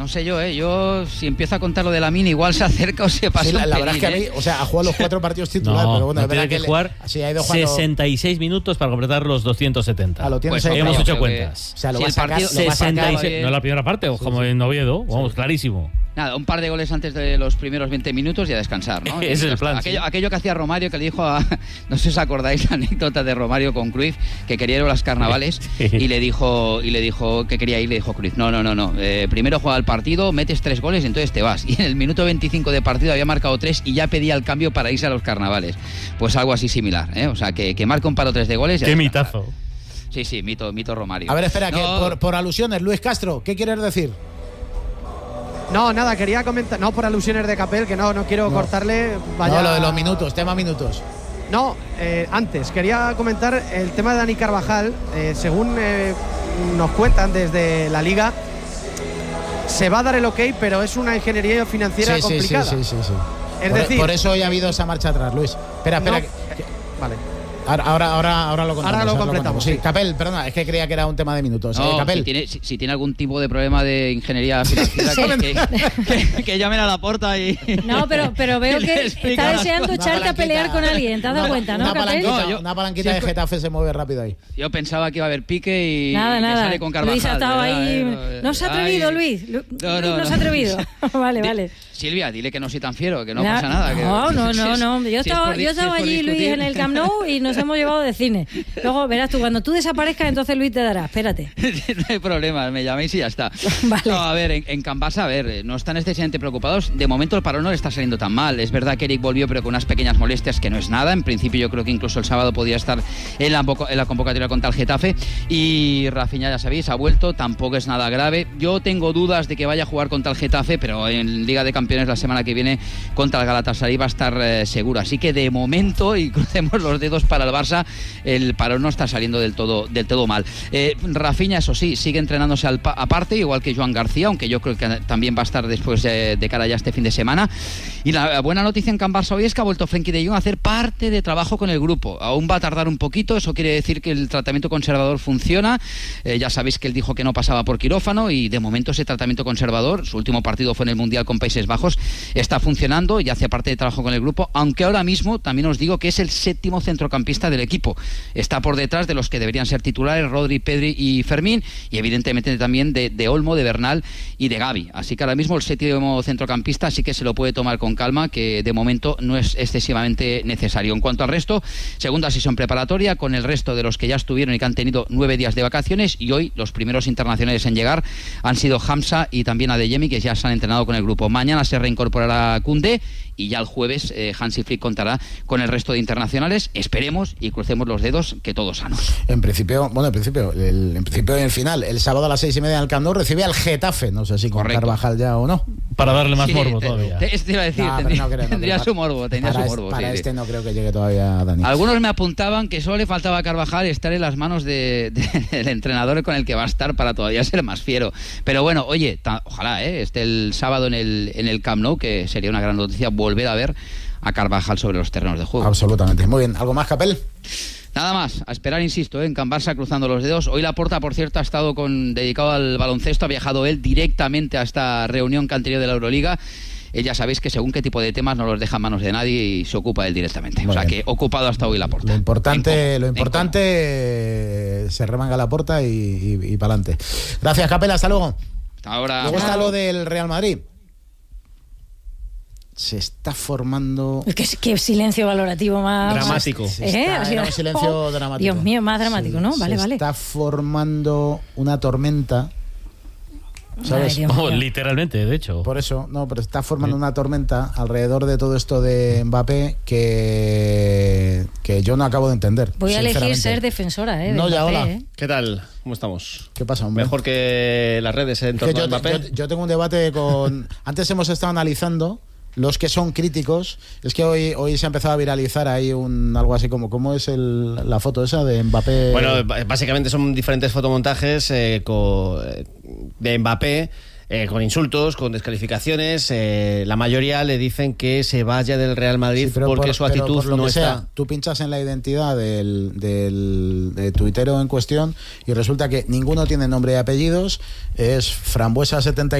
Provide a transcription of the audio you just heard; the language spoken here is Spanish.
No sé yo si empiezo a contar lo de Lamine, igual se acerca o se pasa. Sí, la verdad es que a mí, ha jugado los 4 partidos titulares, pero bueno, no tiene que jugar 66 minutos para completar los 270. Pues hemos hecho cuentas. O sea, lo va a sacar, 66, no la primera parte, como en Oviedo, vamos, clarísimo. Nada, un par de goles antes de los primeros 20 minutos y a descansar, ¿no? Ese es el plan. Aquello que hacía Romario, que le dijo no sé si os acordáis la anécdota de Romario con Cruyff, que quería ir a las carnavales y le dijo que quería ir, le dijo Cruyff, no. Primero juega el partido, metes 3 goles y entonces te vas. Y en el minuto 25 de partido había marcado 3 y ya pedía el cambio para irse a los carnavales. Pues algo así similar, ¿eh? O sea, que marca un paro 3 de goles. ¡Qué mitazo! Sí, mito Romario. A ver, espera, que por alusiones, Luis Castro, ¿qué quieres decir? No, nada, quería comentar, no por alusiones de Capel, que no quiero cortarle. Vaya. No, lo de los minutos, tema minutos. No, antes, quería comentar el tema de Dani Carvajal. Según nos cuentan desde la Liga, se va a dar el ok, pero es una ingeniería financiera complicada. Sí. Es decir, por eso hoy ha habido esa marcha atrás, Luis. Espera. Vale. Ahora lo contamos. Ahora lo completamos. Sí. Capel, perdona, es que creía que era un tema de minutos. No, Capel. si tiene algún tipo de problema de ingeniería financiera, que llamen a la puerta y... No, pero veo que está deseando echarte a pelear con alguien. ¿Te has dado cuenta, no, Capel? Una palanquita de Getafe se mueve rápido ahí. Yo pensaba que iba a haber pique y nada. sale con Carvajal. Luis ha estado ahí. No se ha atrevido, Luis. No se ha atrevido. Vale. Silvia, dile que no soy tan fiero, que no pasa nada. No. Yo estaba allí, Luis, en el Camp Nou y nos hemos llevado de cine. Luego verás tú, cuando tú desaparezcas, entonces Luis te dará. Espérate. No hay problema, me llaméis y ya está. Vale. No, a ver, en Can Barça, no están excesivamente preocupados. De momento el parón no le está saliendo tan mal. Es verdad que Eric volvió, pero con unas pequeñas molestias, que no es nada. En principio yo creo que incluso el sábado podía estar en la convocatoria contra el Getafe. Y Rafinha, ya sabéis, ha vuelto, tampoco es nada grave. Yo tengo dudas de que vaya a jugar contra el Getafe, pero en Liga de Campeones la semana que viene contra el Galatasaray va a estar seguro. Así que de momento, y crucemos los dedos para el Barça, el parón no está saliendo del todo mal. Rafinha, eso sí, sigue entrenándose aparte, igual que Joan García, aunque yo creo que también va a estar después de cara ya este fin de semana. Y la buena noticia en Can Barça hoy es que ha vuelto Frenkie de Jong a hacer parte de trabajo con el grupo. Aún va a tardar un poquito, eso quiere decir que el tratamiento conservador funciona. Ya sabéis que él dijo que no pasaba por quirófano y de momento ese tratamiento conservador, su último partido fue en el Mundial con Países Bajos, está funcionando y hace parte de trabajo con el grupo, aunque ahora mismo también os digo que es el 7º centrocampista del equipo. Está por detrás de los que deberían ser titulares, Rodri, Pedri y Fermín, y evidentemente también de Olmo, de Bernal y de Gavi. Así que ahora mismo el 7º centrocampista, así que se lo puede tomar con calma, que de momento no es excesivamente necesario. En cuanto al resto, segunda sesión preparatoria con el resto de los que ya estuvieron y que han tenido 9 días de vacaciones, y hoy los primeros internacionales en llegar han sido Hamza y también Adeyemi, que ya se han entrenado con el grupo. Mañana se reincorporará Koundé y ya el jueves Hansi Flick contará con el resto de internacionales. Esperemos y crucemos los dedos que todos sanos. En principio y en final, el sábado a las 6:30 en el Camp Nou recibe al Getafe, no sé si con Carvajal ya o no. Para darle más morbo todavía. Te iba a decir, tendría su morbo. Para este no creo que llegue todavía Dani. Algunos me apuntaban que solo le faltaba a Carvajal estar en las manos del entrenador con el que va a estar para todavía ser más fiero. Pero bueno, oye, ojalá esté el sábado en el Camp Nou, que sería una gran noticia volver a ver a Carvajal sobre los terrenos de juego. Absolutamente. Muy bien. ¿Algo más, Capel? Nada más, a esperar, insisto, en Can Barça cruzando los dedos. Hoy Laporta, por cierto, ha estado dedicado al baloncesto, ha viajado él directamente a esta reunión que han tenido de la Euroliga. Ya sabéis que según qué tipo de temas no los deja en manos de nadie y se ocupa él directamente. O sea que ocupado hasta hoy Laporta. Lo importante se remanga Laporta y para adelante. Gracias, Capel, hasta luego. Hasta ahora. Luego está lo del Real Madrid. Se está formando... Qué silencio valorativo más... Dramático. Un silencio dramático. Dios mío, más dramático, ¿no? Vale. Se está formando una tormenta, ¿sabes? Ay, literalmente, de hecho. Por eso, pero está formando una tormenta alrededor de todo esto de Mbappé que yo no acabo de entender. Voy a elegir ser defensora, de no, Mbappé, ya, hola. ¿Qué tal? ¿Cómo estamos? ¿Qué pasa, hombre? Mejor que las redes en torno a Mbappé. Yo tengo un debate con... Antes hemos estado analizando los que son críticos. Es que hoy se ha empezado a viralizar ahí algo así como ¿cómo es la foto esa de Mbappé? Bueno, básicamente son diferentes fotomontajes de Mbappé, con insultos, con descalificaciones. La mayoría le dicen que se vaya del Real Madrid porque su actitud no está... Tú pinchas en la identidad del tuitero en cuestión y resulta que ninguno tiene nombre y apellidos, es Frambuesa74